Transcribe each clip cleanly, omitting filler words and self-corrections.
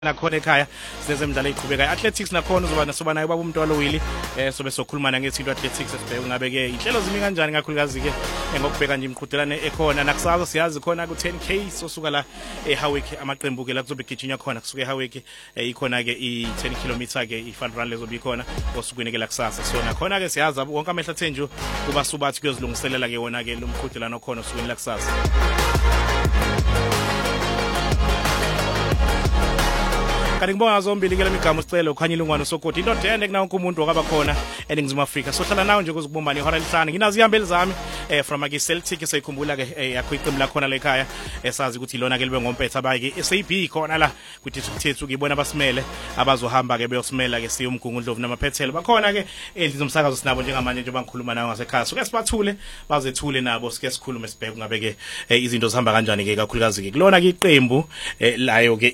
nakhona ekhaya sinezemidlalo eziqhubekayo athletics nakhona soba nayo baba umuntu walowili sobe sokhuluma nangezinto athletics esibheke ngabe ke inhlelo zimi kanjani kakhulukazi ke ngokubheka nje imiqhudelane ekhona nakusasa siyazi khona ku 10k sosuka la eHawick amaqembu ke la kuzobe gijinywa khona kusuka eHawick ikhona ke i10 km ke i-fun run lezobe ikhona osukwini ke la kusasa so nakhona ke siyazi wonke amehla athenju kuba subathi kuyozilungiselela ke wona ke lo mqhudelane okhona osukwini la kusasa. Kanti ngibonga zombili ke lemigamo sicelo ukhanyile ungwane sokoti into dende kuna wonke umuntu okaba khona eNingizimu Afrika sohlala nawe nje kuzibumbana ihora lihlanu nginazi ihambeli zami from ake Celtic esayikhumbula ke yakho iqembu la khona la ekhaya esazi ukuthi ilona ke libe ngompetha abayike SAB khona la kwidistrict yethu kuyibona basimele abazohamba ke beyosimela ke siyo umgungundlovu namaphethelo bakhona ke endlizomsakazo sinabo njengamanje nje bangikhuluma nawe ngasekhaya so ke sibathule bazethule nabo sike sikhulume sibheke ngabe ke izinto zihamba kanjani ke kakhulukazi ke kulona ke iqembu layo ke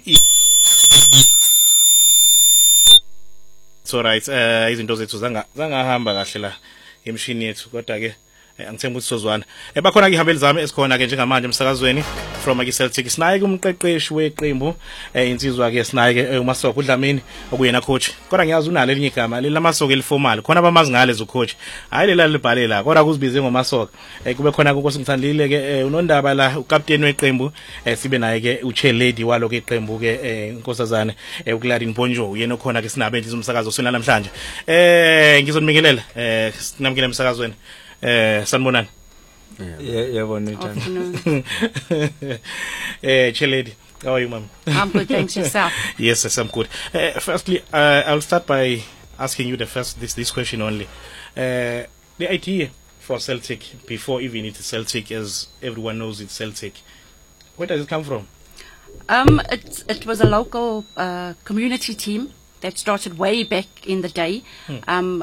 so right izinto zethu zangahamba kahle la emshini yethu kodwa ke angithemba ukuthi sozwana bakhona ke ihambeli zami esikhona ke njengamanje emsakazweni from ake Celtic sinaye kumqeqeshi weqembu insizwa ke sinaye ke uMasoko uDlamini okuyena coach kodwa ngiyazi unalo elinye igama lelamasoko eliformal khona abamazi ngale zo coach hayi lela libhalela kodwa kuzibize ngoMasoko kube khona Nkosingithandile ke unondaba la ukapteni weqembu sibe naye ke uchairlady walo ke iqembu ke Nkosazane uKladini Bonjo uyena okhona ke sinabe endlizwe umsakazo sona namhlanje ngizonibingelela sinamkele emsakazweni sanibonani yabona njani Chairlady, how are you, ma'am? I'm good, thanks. Yourself? Yes, I'm good. Firstly, I'll start by asking you this question only. The idea for Celtic, before even it's Celtic, as everyone knows it's Celtic, where does it come from? It was a local community team that started way back in the day, and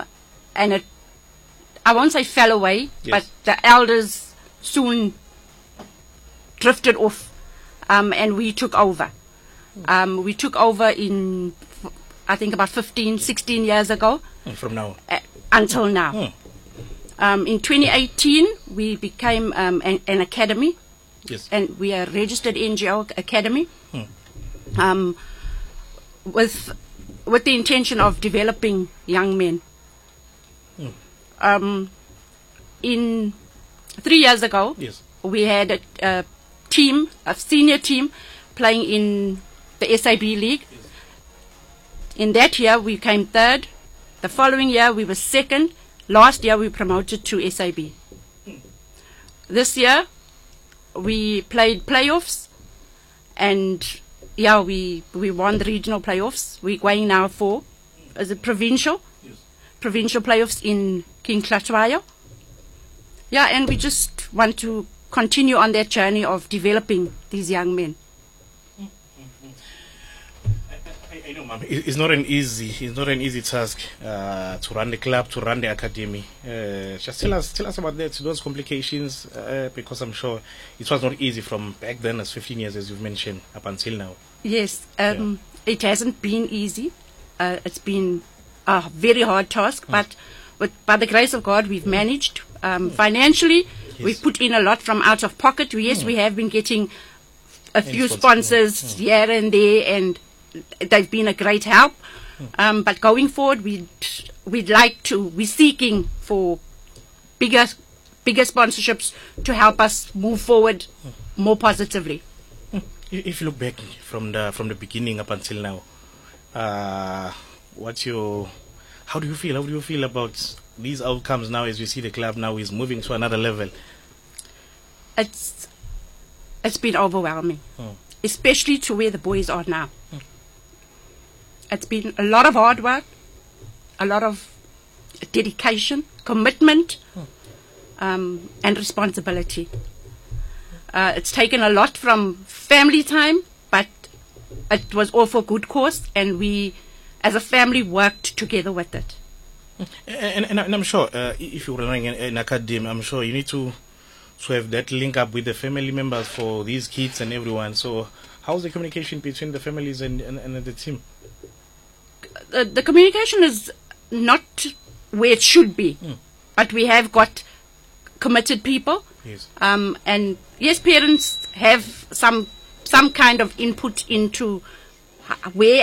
I won't say fell away, yes, but the elders soon drifted off, and we took over. We took over in, I think, about 15, 16 years ago. From now? Until now. In 2018, we became an academy. Yes. And we are a registered NGO academy, with the intention of developing young men. In 3 years ago, yes, we had a senior team playing in the SAB League. Yes. In that year, we came third. The following year, we were second. Last year, we promoted to SAB. This year, we played playoffs, and yeah, we won the regional playoffs. We're going now for provincial playoffs in King Hlatshwayo. Yeah, and we just want to continue on that journey of developing these young men. I know, ma'am. It's not an easy task to run the club, to run the academy. Just tell us about that, those complications, because I'm sure it was not easy from back then, as 15 years, as you've mentioned, up until now. Yes, it hasn't been easy. It's been a very hard task, but by the grace of God, we've managed. Financially, yes, we've put in a lot from out of pocket. Yes, we have been getting a few sponsors here and there, and they've been a great help. But going forward, we're seeking for bigger sponsorships to help us move forward more positively. If you look back from the beginning up until now, how do you feel? How do you feel about these outcomes now, as we see the club now is moving to another level? It's been overwhelming, especially to where the boys are now. It's been a lot of hard work, a lot of dedication, commitment, and responsibility. It's taken a lot from family time, but it was all for good cause, and we, as a family, worked together with it. And I'm sure if you're running an academy, I'm sure you need to have that link up with the family members for these kids and everyone. So how's the communication between the families and the team? The communication is not where it should be, but we have got committed people. Yes. And yes, parents have some kind of input into where